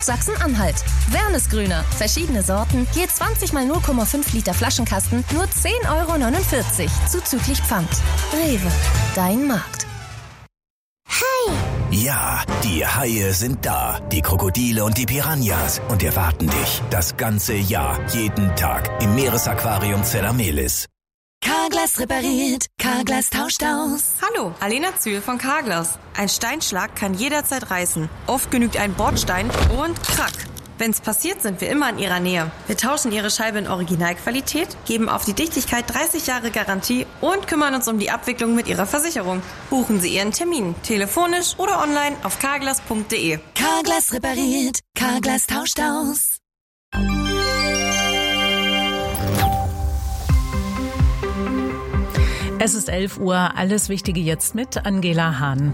Sachsen-Anhalt. Wernesgrüner. Verschiedene Sorten. Je 20 mal 0,5 Liter Flaschenkasten. Nur 10,49 € zuzüglich Pfand. Rewe. Dein Markt. Hi! Ja, die Haie sind da. Die Krokodile und die Piranhas. Und erwarten dich das ganze Jahr, jeden Tag im Meeresaquarium Zellamelis. Carglass repariert, Carglass tauscht aus. Hallo, Alena Zühl von Carglass. Ein Steinschlag kann jederzeit reißen. Oft genügt ein Bordstein und krack. Wenn's passiert, sind wir immer in Ihrer Nähe. Wir tauschen Ihre Scheibe in Originalqualität, geben auf die Dichtigkeit 30 Jahre Garantie und kümmern uns um die Abwicklung mit Ihrer Versicherung. Buchen Sie Ihren Termin, telefonisch oder online auf carglass.de. Carglass repariert, Carglass tauscht aus. Es ist 11 Uhr, alles Wichtige jetzt mit Angela Hahn.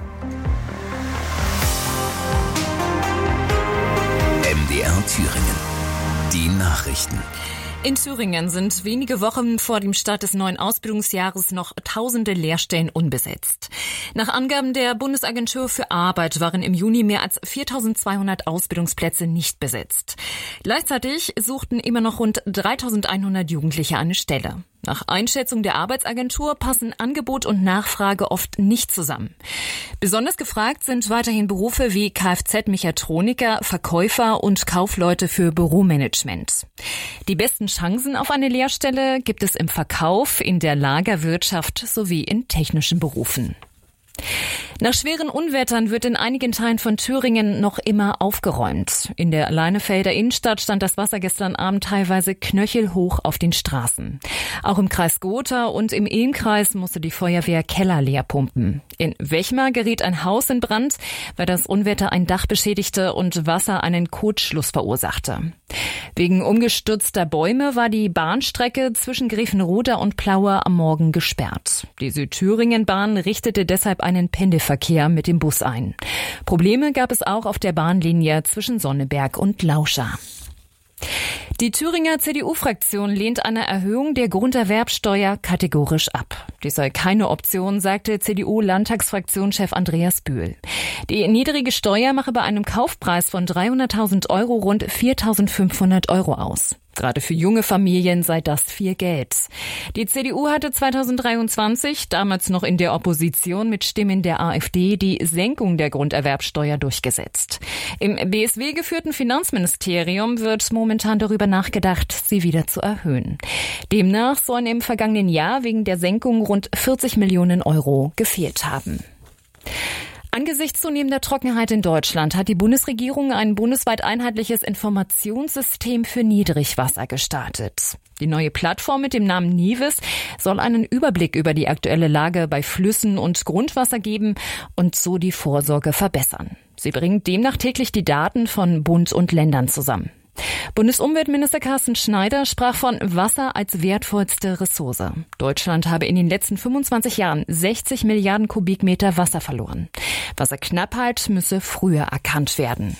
MDR Thüringen. Die Nachrichten. In Thüringen sind wenige Wochen vor dem Start des neuen Ausbildungsjahres noch tausende Lehrstellen unbesetzt. Nach Angaben der Bundesagentur für Arbeit waren im Juni mehr als 4.200 Ausbildungsplätze nicht besetzt. Gleichzeitig suchten immer noch rund 3.100 Jugendliche eine Stelle. Nach Einschätzung der Arbeitsagentur passen Angebot und Nachfrage oft nicht zusammen. Besonders gefragt sind weiterhin Berufe wie Kfz-Mechatroniker, Verkäufer und Kaufleute für Büromanagement. Die besten Chancen auf eine Lehrstelle gibt es im Verkauf, in der Lagerwirtschaft sowie in technischen Berufen. Nach schweren Unwettern wird in einigen Teilen von Thüringen noch immer aufgeräumt. In der Leinefelder Innenstadt stand das Wasser gestern Abend teilweise knöchelhoch auf den Straßen. Auch im Kreis Gotha und im Ilmkreis musste die Feuerwehr Keller leer pumpen. In Wechmar geriet ein Haus in Brand, weil das Unwetter ein Dach beschädigte und Wasser einen Kurzschluss verursachte. Wegen umgestürzter Bäume war die Bahnstrecke zwischen Grevenroda und Plaue am Morgen gesperrt. Die Südthüringen-Bahn richtete deshalb einen Pendelverkehr mit dem Bus ein. Probleme gab es auch auf der Bahnlinie zwischen Sonneberg und Lauscha. Die Thüringer CDU-Fraktion lehnt eine Erhöhung der Grunderwerbsteuer kategorisch ab. Dies sei keine Option, sagte CDU-Landtagsfraktionschef Andreas Bühl. Die niedrige Steuer mache bei einem Kaufpreis von 300.000 € rund 4.500 € aus. Gerade für junge Familien sei das viel Geld. Die CDU hatte 2023, damals noch in der Opposition mit Stimmen der AfD, die Senkung der Grunderwerbsteuer durchgesetzt. Im BSW geführten Finanzministerium wird momentan darüber nachgedacht, sie wieder zu erhöhen. Demnach sollen im vergangenen Jahr wegen der Senkung rund 40 Millionen € gefehlt haben. Angesichts zunehmender Trockenheit in Deutschland hat die Bundesregierung ein bundesweit einheitliches Informationssystem für Niedrigwasser gestartet. Die neue Plattform mit dem Namen Nivis soll einen Überblick über die aktuelle Lage bei Flüssen und Grundwasser geben und so die Vorsorge verbessern. Sie bringt demnach täglich die Daten von Bund und Ländern zusammen. Bundesumweltminister Carsten Schneider sprach von Wasser als wertvollste Ressource. Deutschland habe in den letzten 25 Jahren 60 Milliarden Kubikmeter Wasser verloren. Wasserknappheit müsse früher erkannt werden.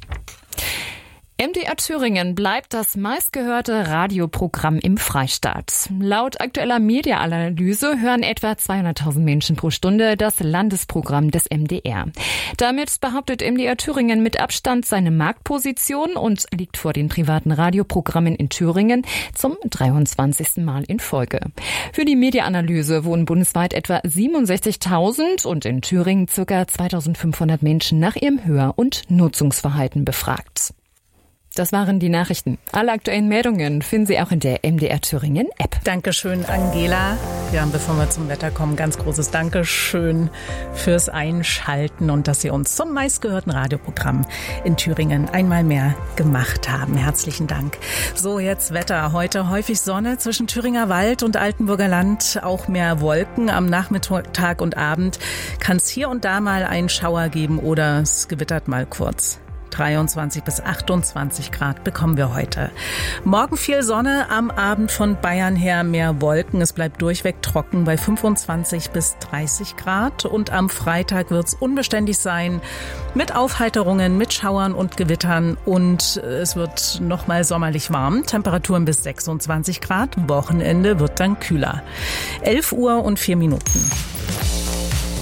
MDR Thüringen bleibt das meistgehörte Radioprogramm im Freistaat. Laut aktueller Media-Analyse hören etwa 200.000 Menschen pro Stunde das Landesprogramm des MDR. Damit behauptet MDR Thüringen mit Abstand seine Marktposition und liegt vor den privaten Radioprogrammen in Thüringen zum 23. Mal in Folge. Für die Media-Analyse wurden bundesweit etwa 67.000 und in Thüringen ca. 2.500 Menschen nach ihrem Hör- und Nutzungsverhalten befragt. Das waren die Nachrichten. Alle aktuellen Meldungen finden Sie auch in der MDR Thüringen App. Dankeschön, Angela. Ja, bevor wir zum Wetter kommen, ganz großes Dankeschön fürs Einschalten und dass Sie uns zum meistgehörten Radioprogramm in Thüringen einmal mehr gemacht haben. Herzlichen Dank. So, jetzt Wetter. Heute häufig Sonne zwischen Thüringer Wald und Altenburger Land. Auch mehr Wolken am Nachmittag und Abend. Kann es hier und da mal einen Schauer geben oder es gewittert mal kurz. 23 bis 28 Grad bekommen wir heute. Morgen viel Sonne, am Abend von Bayern her mehr Wolken. Es bleibt durchweg trocken bei 25 bis 30 Grad. Und am Freitag wird es unbeständig sein mit Aufheiterungen, mit Schauern und Gewittern. Und es wird nochmal sommerlich warm. Temperaturen bis 26 Grad. Wochenende wird dann kühler. 11 Uhr und 4 Minuten.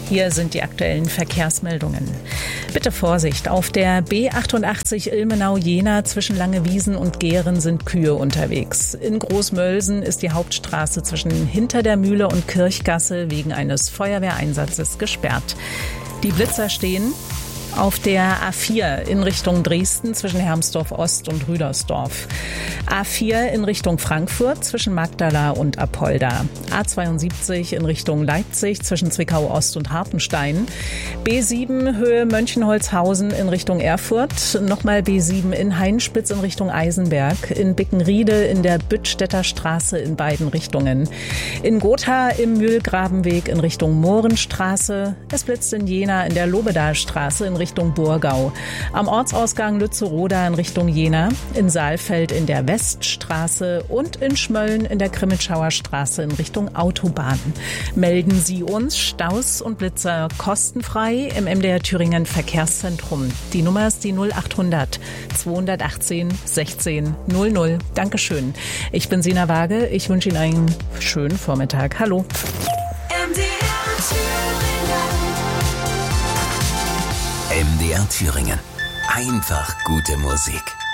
Hier sind die aktuellen Verkehrsmeldungen. Bitte Vorsicht, auf der B88 Ilmenau-Jena zwischen Langewiesen und Gehren sind Kühe unterwegs. In Großmölsen ist die Hauptstraße zwischen Hinter der Mühle und Kirchgasse wegen eines Feuerwehreinsatzes gesperrt. Die Blitzer stehen auf der A4 in Richtung Dresden zwischen Hermsdorf Ost und Rüdersdorf. A4 in Richtung Frankfurt zwischen Magdala und Apolda. A72 in Richtung Leipzig zwischen Zwickau Ost und Hartenstein. B7 Höhe Mönchenholzhausen in Richtung Erfurt. Nochmal B7 in Hainspitz in Richtung Eisenberg. In Bickenriede in der Büttstädter Straße in beiden Richtungen. In Gotha im Mühlgrabenweg in Richtung Mohrenstraße. Es blitzt in Jena in der Lobedalstraße in Richtung Burgau. Am Ortsausgang Lützeroda in Richtung Jena, in Saalfeld in der Weststraße und in Schmölln in der Krimitschauer Straße in Richtung Autobahn. Melden Sie uns Staus und Blitzer kostenfrei im MDR Thüringen Verkehrszentrum. Die Nummer ist die 0800 218 16 00. Dankeschön. Ich bin Sina Waage. Ich wünsche Ihnen einen schönen Vormittag. Hallo. MDR Thüringen. Einfach gute Musik.